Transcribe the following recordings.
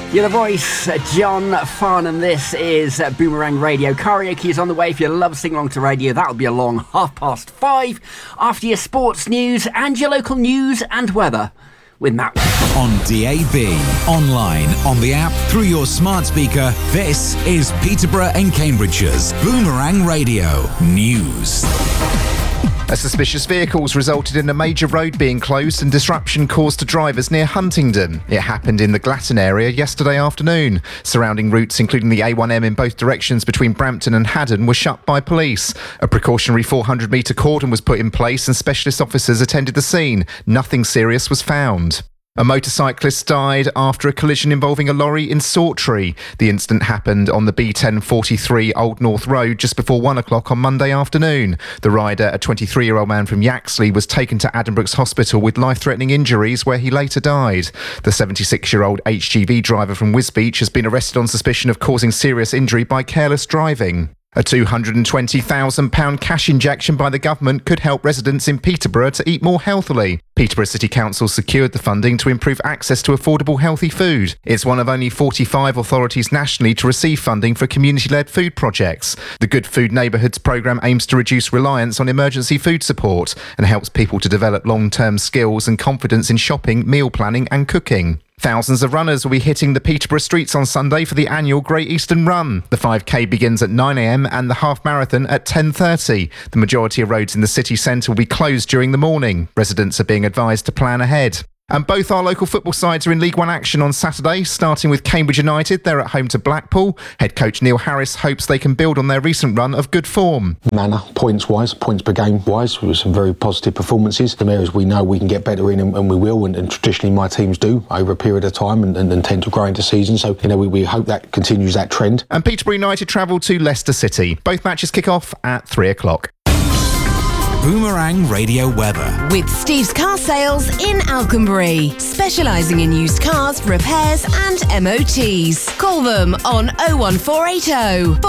You're the voice, John Farnham. This is Boomerang Radio. Karaoke is on the way. If you love sing along to radio, that'll be along 5:30 after your sports news and your local news and weather with Matt. On DAB, online, on the app, through your smart speaker, this is Peterborough and Cambridgeshire's Boomerang Radio News. A suspicious vehicle's resulted in a major road being closed and disruption caused to drivers near Huntingdon. It happened in the Glatton area yesterday afternoon. Surrounding routes, including the A1M in both directions between Brampton and Haddon, were shut by police. A precautionary 400-metre cordon was put in place and specialist officers attended the scene. Nothing serious was found. A motorcyclist died after a collision involving a lorry in Sawtree. The incident happened on the B1043 Old North Road just before 1 o'clock on Monday afternoon. The rider, a 23-year-old man from Yaxley, was taken to Addenbrooke's Hospital with life-threatening injuries where he later died. The 76-year-old HGV driver from Wisbech has been arrested on suspicion of causing serious injury by careless driving. A £220,000 cash injection by the government could help residents in Peterborough to eat more healthily. Peterborough City Council secured the funding to improve access to affordable healthy food. It's one of only 45 authorities nationally to receive funding for community-led food projects. The Good Food Neighbourhoods programme aims to reduce reliance on emergency food support and helps people to develop long-term skills and confidence in shopping, meal planning and cooking. Thousands of runners will be hitting the Peterborough streets on Sunday for the annual Great Eastern Run. The 5K begins at 9 a.m. and the half marathon at 10:30. The majority of roads in the city centre will be closed during the morning. Residents are being advised to plan ahead. And both our local football sides are in League One action on Saturday, starting with Cambridge United. They're at home to Blackpool. Head coach Neil Harris hopes they can build on their recent run of good form. Manner, points-wise, points per game-wise, with some very positive performances. Some areas we know we can get better in, and we will, and traditionally my teams do over a period of time and tend to grow into season. So, we hope that continues that trend. And Peterborough United travel to Leicester City. Both matches kick off at 3 o'clock. Boomerang Radio weather. With Steve's Car Sales in Alconbury, specialising in used cars, repairs and MOTs. Call them on 01480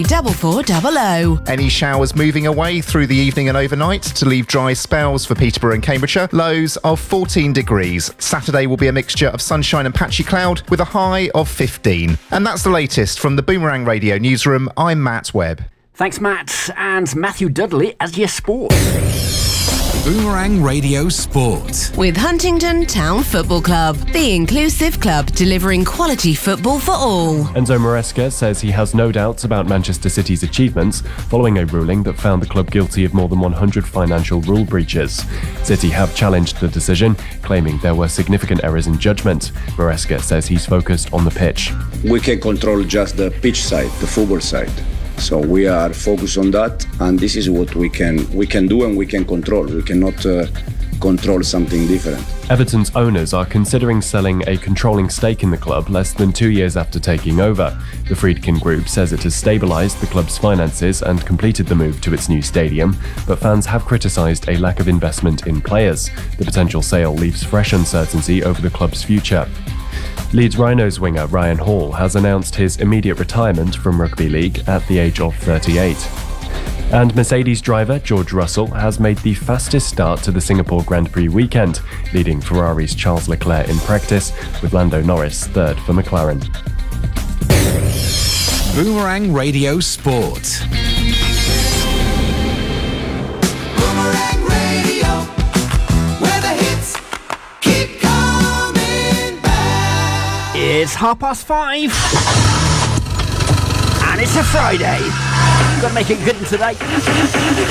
434400. Any showers moving away through the evening and overnight to leave dry spells for Peterborough and Cambridgeshire. Lows of 14 degrees. Saturday will be a mixture of sunshine and patchy cloud with a high of 15. And that's the latest from the Boomerang Radio newsroom. I'm Matt Webb. Thanks, Matt. And Matthew Dudley as your sport. Boomerang Radio Sport. With Huntingdon Town Football Club, the inclusive club delivering quality football for all. Enzo Maresca says he has no doubts about Manchester City's achievements following a ruling that found the club guilty of more than 100 financial rule breaches. City have challenged the decision, claiming there were significant errors in judgment. Maresca says he's focused on the pitch. We can control just the pitch side, the football side. So we are focused on that, and this is what we can do and we can control. We cannot control something different. Everton's owners are considering selling a controlling stake in the club less than 2 years after taking over. The Friedkin Group says it has stabilised the club's finances and completed the move to its new stadium, but fans have criticised a lack of investment in players. The potential sale leaves fresh uncertainty over the club's future. Leeds Rhinos winger Ryan Hall has announced his immediate retirement from rugby league at the age of 38. And Mercedes driver George Russell has made the fastest start to the Singapore Grand Prix weekend, leading Ferrari's Charles Leclerc in practice, with Lando Norris third for McLaren. Boomerang Radio Sport. Boomerang Radio, where the hits keep coming back. It's 5:30. And it's a Friday. Got to make it good today.